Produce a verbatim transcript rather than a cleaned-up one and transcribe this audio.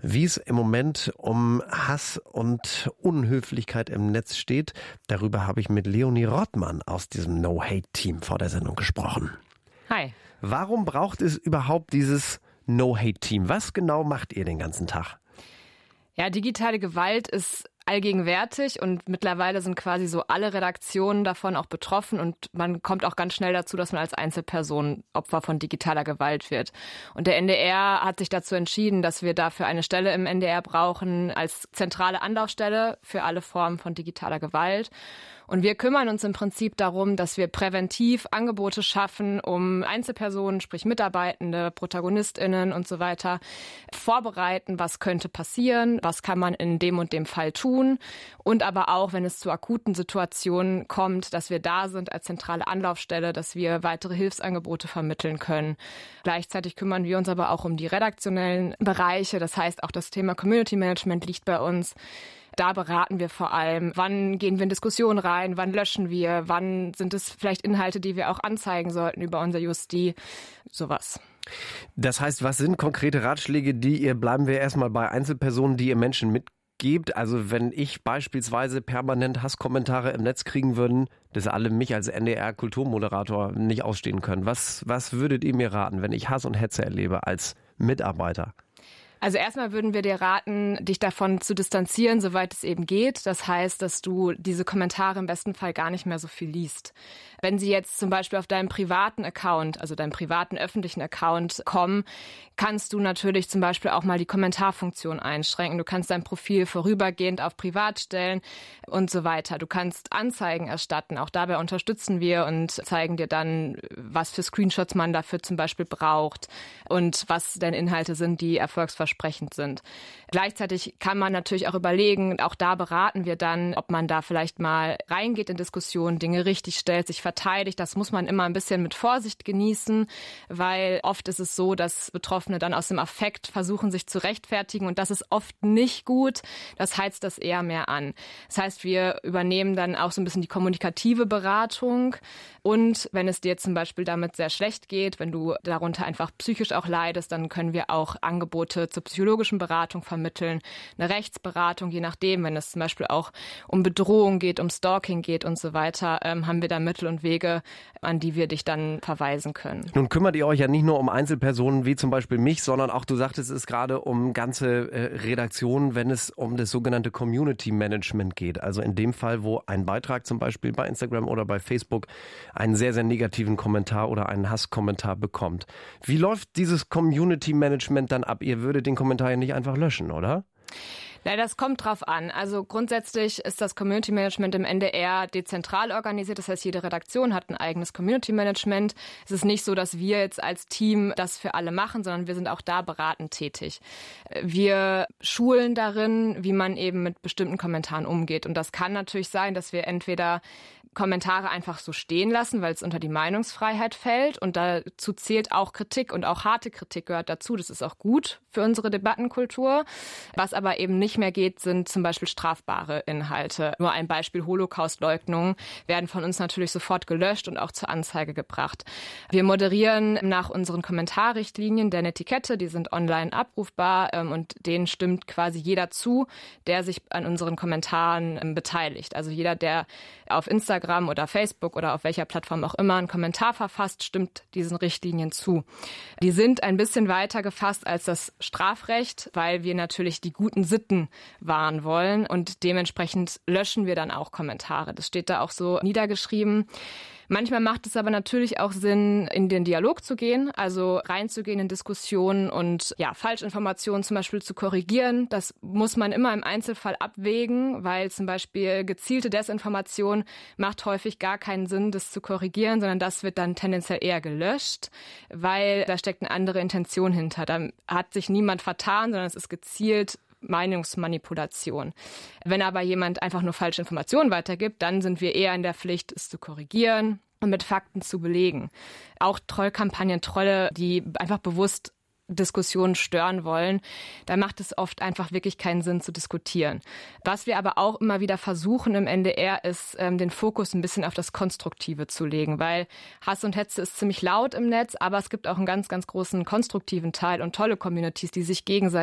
Wie es im Moment um Hass und Unhöflichkeit im Netz steht, darüber habe ich mit Leonie Rottmann aus diesem No-Hate-Team vor der Sendung gesprochen. Hi. Warum braucht es überhaupt dieses No-Hate-Team? Was genau macht ihr den ganzen Tag? Ja, digitale Gewalt ist allgegenwärtig und mittlerweile sind quasi so alle Redaktionen davon auch betroffen und man kommt auch ganz schnell dazu, dass man als Einzelperson Opfer von digitaler Gewalt wird. Und der N D R hat sich dazu entschieden, dass wir dafür eine Stelle im N D R brauchen als zentrale Anlaufstelle für alle Formen von digitaler Gewalt. Und wir kümmern uns im Prinzip darum, dass wir präventiv Angebote schaffen, um Einzelpersonen, sprich Mitarbeitende, ProtagonistInnen und so weiter, vorbereiten, was könnte passieren, was kann man in dem und dem Fall tun. Und aber auch, wenn es zu akuten Situationen kommt, dass wir da sind als zentrale Anlaufstelle, dass wir weitere Hilfsangebote vermitteln können. Gleichzeitig kümmern wir uns aber auch um die redaktionellen Bereiche. Das heißt, auch das Thema Community Management liegt bei uns. Da beraten wir vor allem, wann gehen wir in Diskussionen rein, wann löschen wir, wann sind es vielleicht Inhalte, die wir auch anzeigen sollten über unser Justi, sowas. Das heißt, was sind konkrete Ratschläge, die ihr, bleiben wir erstmal bei Einzelpersonen, die ihr Menschen mitgebt? Also wenn ich beispielsweise permanent Hasskommentare im Netz kriegen würden, dass alle mich als N D R-Kulturmoderator nicht ausstehen können. Was, was würdet ihr mir raten, wenn ich Hass und Hetze erlebe als Mitarbeiter? Also erstmal würden wir dir raten, dich davon zu distanzieren, soweit es eben geht. Das heißt, dass du diese Kommentare im besten Fall gar nicht mehr so viel liest. Wenn sie jetzt zum Beispiel auf deinem privaten Account, also deinem privaten öffentlichen Account kommen, kannst du natürlich zum Beispiel auch mal die Kommentarfunktion einschränken. Du kannst dein Profil vorübergehend auf privat stellen und so weiter. Du kannst Anzeigen erstatten. Auch dabei unterstützen wir und zeigen dir dann, was für Screenshots man dafür zum Beispiel braucht und was denn Inhalte sind, die erfolgsversprechend sind. Gleichzeitig kann man natürlich auch überlegen, auch da beraten wir dann, ob man da vielleicht mal reingeht in Diskussionen, Dinge richtig stellt, sich verteidigt. Das muss man immer ein bisschen mit Vorsicht genießen, weil oft ist es so, dass Betroffene dann aus dem Affekt versuchen, sich zu rechtfertigen und das ist oft nicht gut. Das heizt das eher mehr an. Das heißt, wir übernehmen dann auch so ein bisschen die kommunikative Beratung und wenn es dir zum Beispiel damit sehr schlecht geht, wenn du darunter einfach psychisch auch leidest, dann können wir auch Angebote zur psychologischen Beratung vermitteln, eine Rechtsberatung, je nachdem, wenn es zum Beispiel auch um Bedrohung geht, um Stalking geht und so weiter, ähm, haben wir da Mittel und Wege, an die wir dich dann verweisen können. Nun kümmert ihr euch ja nicht nur um Einzelpersonen wie zum Beispiel mich, sondern auch, du sagtest es gerade, um ganze äh, Redaktionen, wenn es um das sogenannte Community Management geht. Also in dem Fall, wo ein Beitrag zum Beispiel bei Instagram oder bei Facebook einen sehr, sehr negativen Kommentar oder einen Hasskommentar bekommt. Wie läuft dieses Community Management dann ab? Ihr würdet den Kommentar ja nicht einfach löschen, oder? Ja, das kommt drauf an. Also grundsätzlich ist das Community Management im N D R dezentral organisiert. Das heißt, jede Redaktion hat ein eigenes Community Management. Es ist nicht so, dass wir jetzt als Team das für alle machen, sondern wir sind auch da beratend tätig. Wir schulen darin, wie man eben mit bestimmten Kommentaren umgeht. Und das kann natürlich sein, dass wir entweder Kommentare einfach so stehen lassen, weil es unter die Meinungsfreiheit fällt. Und dazu zählt auch Kritik und auch harte Kritik gehört dazu. Das ist auch gut für unsere Debattenkultur. Was aber eben nicht mehr geht, sind zum Beispiel strafbare Inhalte. Nur ein Beispiel: Holocaustleugnungen werden von uns natürlich sofort gelöscht und auch zur Anzeige gebracht. Wir moderieren nach unseren Kommentarrichtlinien der Netiquette, die sind online abrufbar und denen stimmt quasi jeder zu, der sich an unseren Kommentaren beteiligt. Also jeder, der auf Instagram oder Facebook oder auf welcher Plattform auch immer einen Kommentar verfasst, stimmt diesen Richtlinien zu. Die sind ein bisschen weiter gefasst als das Strafrecht, weil wir natürlich die guten Sitten wahren wollen und dementsprechend löschen wir dann auch Kommentare. Das steht da auch so niedergeschrieben. Manchmal macht es aber natürlich auch Sinn, in den Dialog zu gehen, also reinzugehen in Diskussionen und ja, Falschinformationen zum Beispiel zu korrigieren. Das muss man immer im Einzelfall abwägen, weil zum Beispiel gezielte Desinformation macht häufig gar keinen Sinn, das zu korrigieren, sondern das wird dann tendenziell eher gelöscht, weil da steckt eine andere Intention hinter. Da hat sich niemand vertan, sondern es ist gezielt Meinungsmanipulation. Wenn aber jemand einfach nur falsche Informationen weitergibt, dann sind wir eher in der Pflicht, es zu korrigieren und mit Fakten zu belegen. Auch Trollkampagnen, Trolle, die einfach bewusst Diskussionen stören wollen, da macht es oft einfach wirklich keinen Sinn zu diskutieren. Was wir aber auch immer wieder versuchen im N D R ist, ähm, den Fokus ein bisschen auf das Konstruktive zu legen, weil Hass und Hetze ist ziemlich laut im Netz, aber es gibt auch einen ganz, ganz großen konstruktiven Teil und tolle Communities, die sich gegenseitig